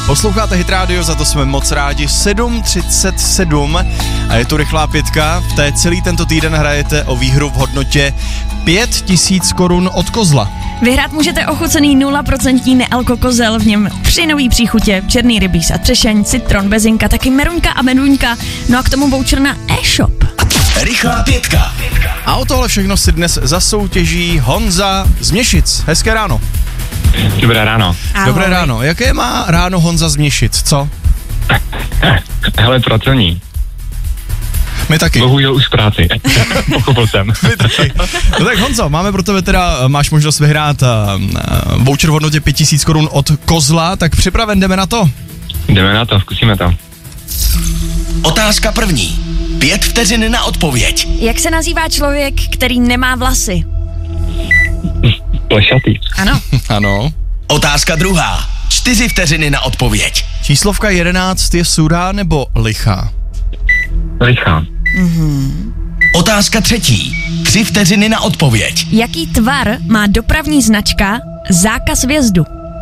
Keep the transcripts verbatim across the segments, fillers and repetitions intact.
Posloucháte Hit Radio, za to jsme moc rádi. sedm třicet sedm a je tu rychlá pětka. V té celý tento týden hrajete o výhru v hodnotě pět tisíc korun od Kozla. Vyhrát můžete ochucený nula procent nealko kozel, v něm tři nový příchutě, černý rybíz a třešeň, citron, bezinka, taky meruňka a meduňka, no a k tomu voucher na e-shop. Rychlá pětka. A o tohle všechno si dnes zasoutěží Honza z Měšic. Hezké ráno. Dobré ráno. Ahoj. Dobré ráno. Jaké má ráno Honza z Měšic, co? Hele, pracovní. My taky. Bohužel už v práci. Pochopil jsem. My taky. No tak Honzo, máme pro tebe teda, máš možnost vyhrát uh, uh, voucher v hodnotě pět tisíc korun od Kozla, tak připraven, jdeme na to? Jdeme na to, zkusíme to. Otázka první. Pět vteřin na odpověď. Jak se nazývá člověk, který nemá vlasy? Plešatý. Ano. Ano. Otázka druhá. Čtyři vteřiny na odpověď. Číslovka jedenáct je sudá nebo lichá? Lichá. Otázka třetí. Tři vteřiny na odpověď. Jaký tvar má dopravní značka Zákaz vjezdu?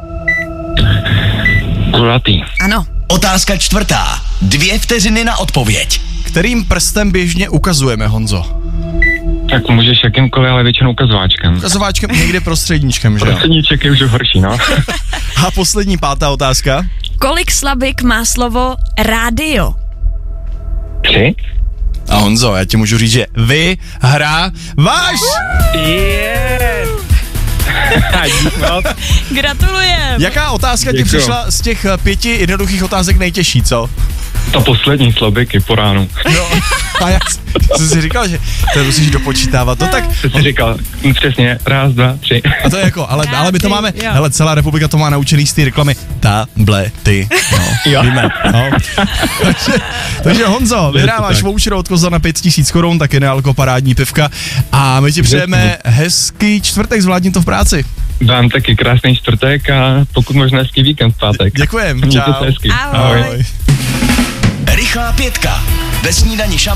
Kulatý. Ano. Otázka čtvrtá. Dvě vteřiny na odpověď. Kterým prstem běžně ukazujeme, Honzo? Tak můžeš jakýmkoliv, ale většinou ukazováčkem. Ukazováčkem, někde prostředníčkem, že jo? Prostředníček je už horší, no. A poslední pátá otázka. Kolik slabik má slovo rádio? Tři? A Honzo, já ti můžu říct, že vy hra váš! Yes! no. Gratulujem. Jaká otázka ti Děkuju. přišla z těch pěti jednoduchých otázek nejtěžší, co? To poslední slobiky po ránu. No, a já jsem si říkal, že to musíš dopočítávat. No tak, To jsi říkal, přesně, raz, dva, tři. a to je jako, ale, ale my to máme, Jo. hele, celá republika to má naučený z té reklamy. Tablety, no, Jo. víme, no. takže, takže Honzo, vyhráváš voucher od Kozla na pět tisíc korun, taky nealko parádní pivka a my ti přejeme hezký čtvrtek, zvládni to v práci. Vám taky krásný čtvrtek a pokud možná hezký víkend v pátek. Děkujem, Mějte čau. se hezky. Ahoj. Ahoj. Rychlá pětka. Ve snídani šam